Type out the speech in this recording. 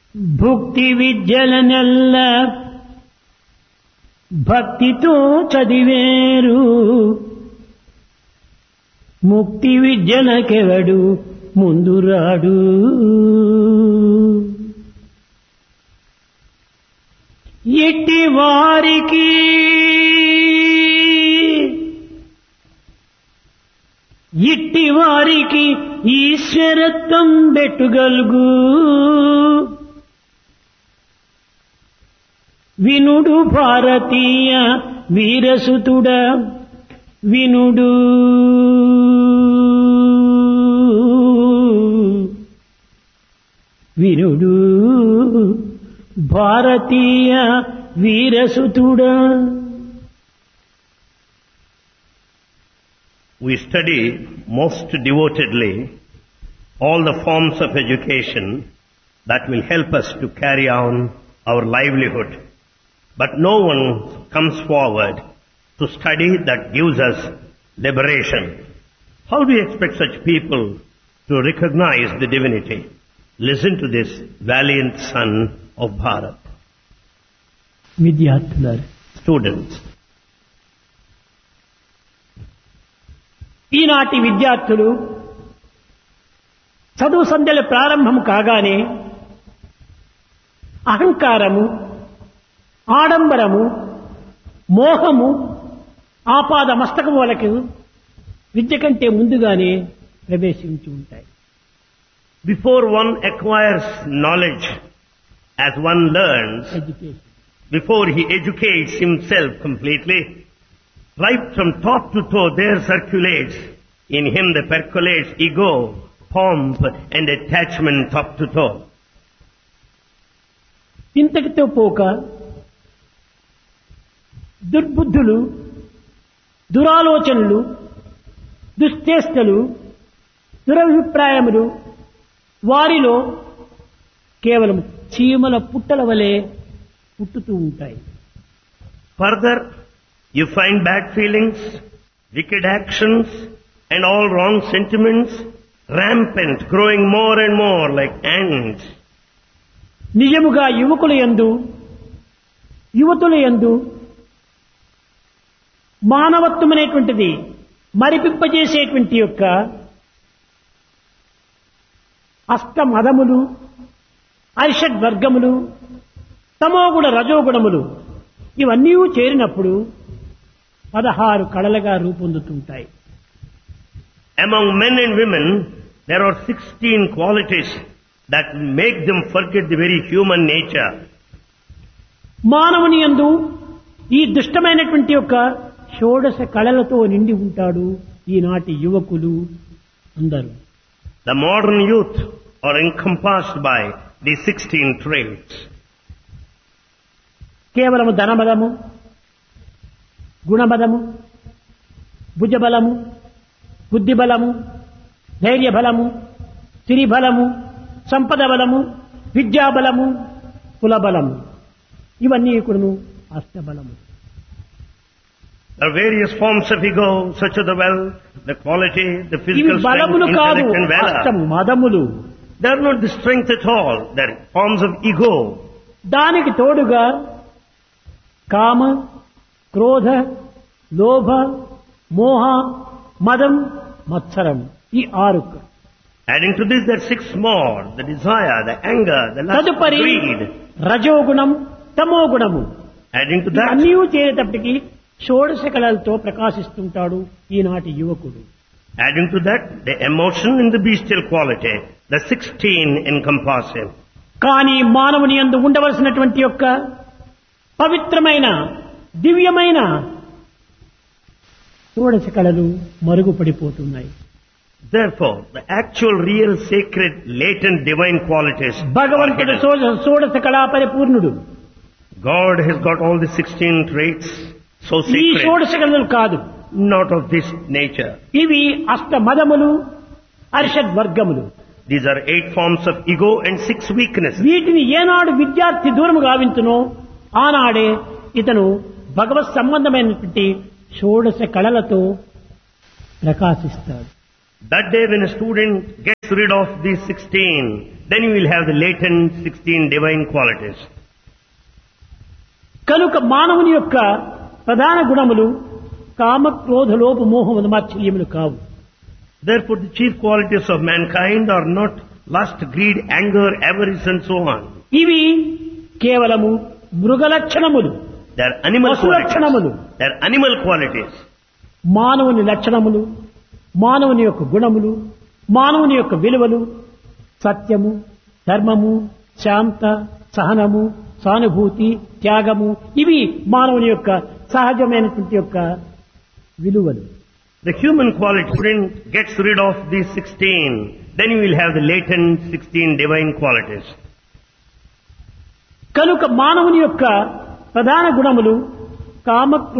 భుక్తి విద్యలనెల్ల భక్తితో చదివేరు ముక్తి విద్యలకెవడు ముందురాడు. ఇట్టి వారికి ఈశ్వరత్వం బెట్టుగలుగు. వినుడు భారతీయ వీరసుతుడ వినుడు. వినుడు భారతీయ వీరసుతుడ. We study most devotedly all the forms of education that will help us to carry on our livelihood. But no one comes forward to study that gives us liberation. How do you expect such people to recognize the divinity? Listen to this valiant son of Bharat. విద్యార్థులారా, Students, ఈనాటి విద్యార్థులు చదువు సంధ్యల ప్రారంభం కాగానే అహంకారము, ఆడంబరము, మోహము ఆపాద మస్తకములకు విద్య కంటే ముందుగానే ప్రవేశించి ఉంటాయి. before one acquires knowledge, as one learns, education before he educates himself completely, right from top to toe there circulates in him, the percolates ego, pomp and attachment top to toe. ఇంతటితో పోక దుర్బుద్ధులు, దురాలోచనలు, దుశ్చేష్టలు, దురభిప్రాయములు వారిలో కేవలం చీమల పుట్టల వలె పుట్టుతూ ఉంటాయి. Further, you find bad feelings, wicked actions and all wrong sentiments rampant, growing more and more like ants. నిజముగా యువకుల యందు, యువతుల యందు మానవత్వం అనేటువంటిది మరిపింపజేసేటువంటి యొక్క అష్టమదములు, అరిషడ్వర్గములు, తమోగుణ రజోగుణములు ఇవన్నీ చేరినప్పుడు 16 కళలుగా రూపొందుతుంటాయి. Among men and women, there are 16 qualities that make them forget the very human nature. మానవుని యందు ఈ దుష్టమైనటువంటి యొక్క షోడశ కళలతో నిండి ఉంటాడు ఈనాటి యువకులు అందరూ. The modern youth are encompassed by these 16 traits. కేవలము ధనబలము, గుణబలము, భుజబలము, బుద్ధిబలము, ధైర్యబలము, సిరిబలము, సంపద బలము, విద్యాబలము, కులబలము ఇవన్నీ కూడాను అష్టబలము. There are various forms of ego, such as the wealth, the quality, the ఇవి physical strength, బలములు కాదు, intellect and valor. అష్టమదములు. They are not the strength at all. They are forms of ego. దానికి తోడుగా కామ, క్రోధ, లోభ, మోహ, మదం, మత్సరం ఈ 6. Adding to this, there are 6 more: the desire, the anger, the lust, తదుపరి greed. రజోగుణం, తమోగుణము. Adding to that, అన్నీ చేరేటప్పటికి షోడశ కళలతో ప్రకాశిస్తుంటాడు ఈనాటి యువకుడు. adding to that, the emotion and the bestial quality, the 16 encompass him. కానీ మానవుని యందు ఉండవలసినటువంటి యొక్క పవిత్రమైన దివ్యమైన షోడశ కళలు మరుగుపడిపోతున్నాయి. Therefore, the actual, real, sacred, latent, divine qualities are భగవంతుడు hidden. షోడశ కళా పరిపూర్ణుడు. God has got all the 16 traits, so ఈ sacred, షోడశ కళలు కాదు, not of this nature. ఇవి అష్టమదములు, అరిషడ్వర్గములు. These are 8 forms of ego and 6 weaknesses. వీటిని ఏనాడు విద్యార్థి దూరము గావించునో ఆనాడే ఇతను భగవత్ సంబంధమైనటువంటి షోడశ కళలతో ప్రకాశిస్తాడు. That day when a student gets rid of these 16, then you will have the latent 16 divine qualities. కనుక మానవుని యొక్క ప్రధాన గుణములు కామ క్రోధ లోభ మోహ మదమాత్సర్యములు కావు. Therefore, the chief qualities of mankind are not lust, greed, anger, avarice and so on. ఇవి కేవలము మృగ లక్షణములు, They are animal పశు లక్షణములు. qualities. They are animal qualities. మానవుని లక్షణములు, మానవుని యొక్క గుణములు, మానవుని యొక్క విలువలు సత్యము, ధర్మము, శాంత, సహనము, సానుభూతి, త్యాగము ఇవి మానవుని యొక్క సహజమైనటువంటి యొక్క విలువలు. The human quality gets rid of these 16, then you will have the latent 16 divine qualities. కనుక మానవుని యొక్క ప్రధాన గుణములు కామ